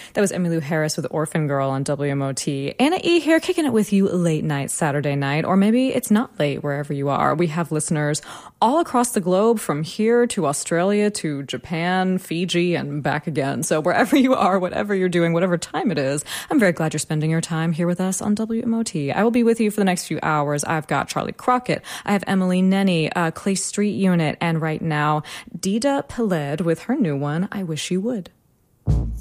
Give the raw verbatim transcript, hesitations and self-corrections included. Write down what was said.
That was Emmylou Harris with Orphan Girl on W M O T. Anna E. here, kicking it with you late night Saturday night, or maybe it's not late wherever you are. We have listeners all across the globe, from here to Australia to Japan, Fiji, and back again. So wherever you are, whatever you're doing, whatever time it is, I'm very glad you're spending your time here with us on W M O T. I will be with you for the next few hours. I've got Charlie Crockett, I have Emily Nenny, uh, Clay Street Unit, and right now, Dida Peled with her new one, I Wish You Would.